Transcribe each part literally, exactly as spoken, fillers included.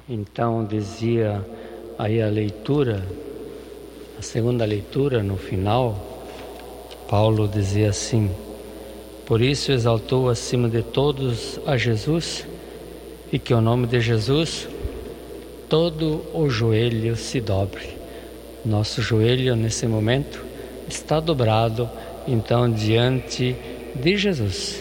Então dizia aí a leitura, a segunda leitura no final, Paulo dizia assim: por isso exaltou acima de todos a Jesus, e que o nome de Jesus todo o joelho se dobre. Nosso joelho nesse momento está dobrado então diante de Jesus,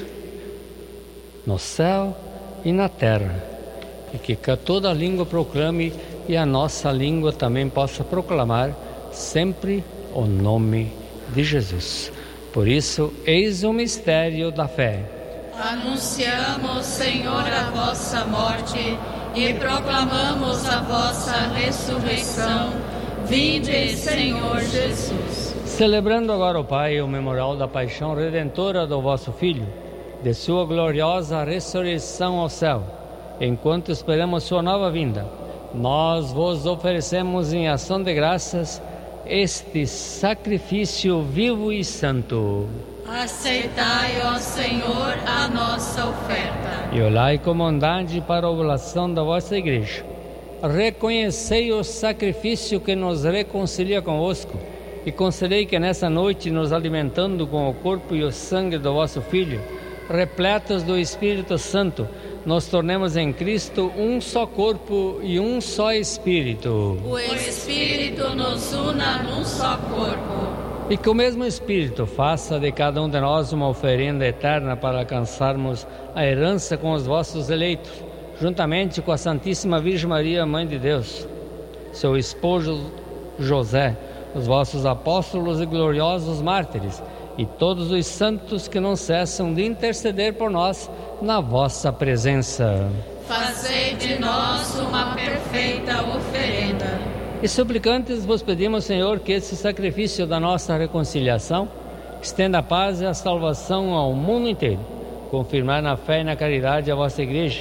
no céu e na terra, e que toda a língua proclame e a nossa língua também possa proclamar sempre o nome de Jesus. Por isso, eis o mistério da fé. Anunciamos, Senhor, a vossa morte e proclamamos a vossa ressurreição. Vinde, Senhor Jesus. Celebrando agora, ó Pai, o memorial da paixão redentora do vosso Filho, de sua gloriosa ressurreição ao céu, enquanto esperamos sua nova vinda, nós vos oferecemos em ação de graças este sacrifício vivo e santo. Aceitai, ó Senhor, a nossa oferta. E olhai com bondade para a oblação da vossa igreja. Reconhecei o sacrifício que nos reconcilia convosco, e concedei que nessa noite, nos alimentando com o corpo e o sangue do vosso Filho, repletos do Espírito Santo, nos tornemos em Cristo um só corpo e um só Espírito. O Espírito nos una num só corpo. E que o mesmo Espírito faça de cada um de nós uma oferenda eterna para alcançarmos a herança com os vossos eleitos, juntamente com a Santíssima Virgem Maria, Mãe de Deus, seu esposo José, os vossos apóstolos e gloriosos mártires, e todos os santos que não cessam de interceder por nós na vossa presença. Fazei de nós uma perfeita oferenda. E suplicantes vos pedimos, Senhor, que esse sacrifício da nossa reconciliação estenda a paz e a salvação ao mundo inteiro. Confirmar na fé e na caridade a vossa igreja,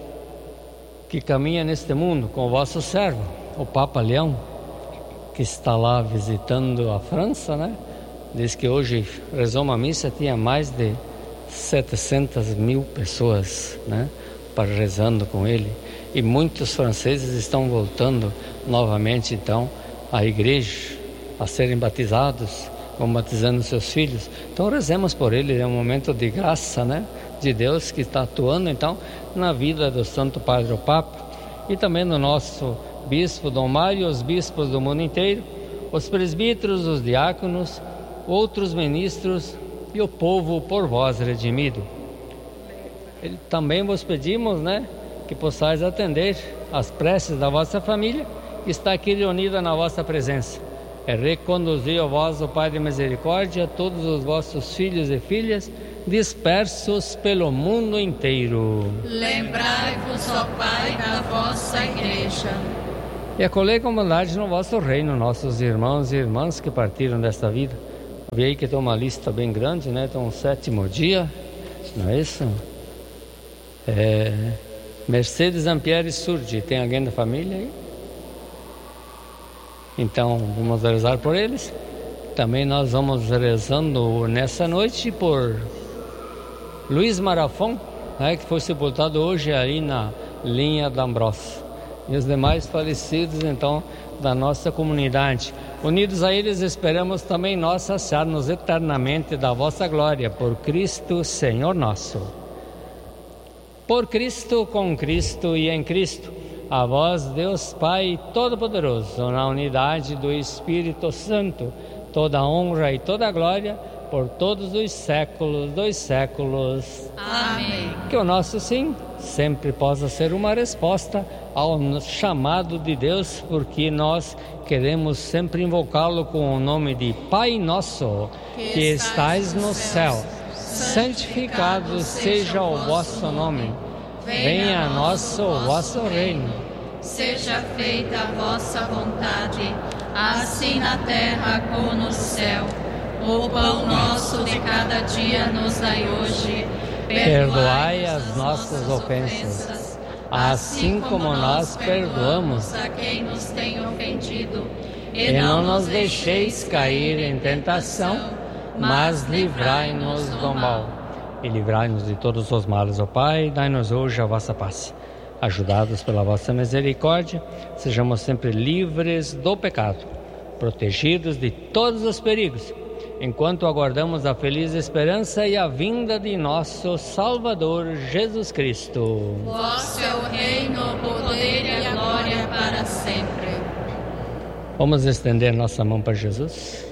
que caminha neste mundo com o vosso servo, o Papa Leão, que está lá visitando a França, né? Diz que hoje rezou uma missa, tinha mais de setecentas mil pessoas, né? Para rezando com ele. E muitos franceses estão voltando novamente, então, à igreja, a serem batizados, vão batizando seus filhos. Então rezemos por ele, é um momento de graça, né? De Deus que está atuando, então, na vida do Santo Padre o Papa, e também no nosso Bispo Dom Mário, os bispos do mundo inteiro, os presbíteros, os diáconos, outros ministros e o povo por vós redimido. Ele, também vos pedimos, né, que possais atender as preces da vossa família, que está aqui reunida na vossa presença. É reconduzir a vós, o Pai de misericórdia, todos os vossos filhos e filhas dispersos pelo mundo inteiro. Lembrai-vos, ó Pai, da vossa igreja. E acolhei com bondade no vosso reino nossos irmãos e irmãs que partiram desta vida. Vi aí que tem uma lista bem grande, né? Tem um sétimo dia, não é isso? É... Mercedes Ampieri Surdi, tem alguém da família aí? Então vamos rezar por eles. Também nós vamos rezando nessa noite por Luiz Marafon, né, que foi sepultado hoje aí na linha da Ambrós. E os demais falecidos, então, da nossa comunidade. Unidos a eles, esperamos também nós saciar-nos eternamente da vossa glória, por Cristo, Senhor nosso. Por Cristo, com Cristo e em Cristo, a vós, Deus Pai Todo-Poderoso, na unidade do Espírito Santo, toda honra e toda glória, por todos os séculos dos séculos. Amém. Que o nosso sim sempre possa ser uma resposta ao chamado de Deus, porque nós queremos sempre invocá-lo com o nome de Pai Nosso, que estais no céu. Santificado seja o vosso nome. Venha a nós o vosso reino. Seja feita a vossa vontade, assim na terra como no céu. O pão nosso de cada dia nos dai hoje. Perdoai as nossas ofensas, assim como nós perdoamos a quem nos tem ofendido. E não nos deixeis cair em tentação, mas livrai-nos do mal. E livrai-nos de todos os males, ó Pai, dai-nos hoje a vossa paz. ajudados pela vossa misericórdia, sejamos sempre livres do pecado, protegidos de todos os perigos, enquanto aguardamos a feliz esperança e a vinda de nosso Salvador Jesus Cristo. Vosso é o reino, o poder e a glória para sempre. Vamos estender nossa mão para Jesus.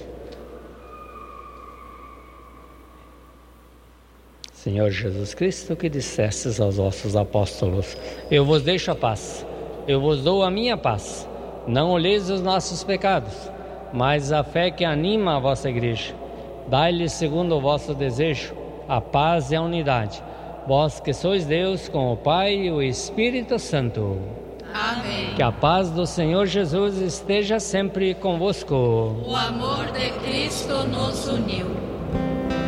Senhor Jesus Cristo, que dissestes aos vossos apóstolos: eu vos deixo a paz, eu vos dou a minha paz. Não olheis os nossos pecados, mas a fé que anima a vossa igreja. Dai-lhes, segundo o vosso desejo, a paz e a unidade. Vós que sois Deus, com o Pai e o Espírito Santo. Amém. Que a paz do Senhor Jesus esteja sempre convosco. O amor de Cristo nos uniu.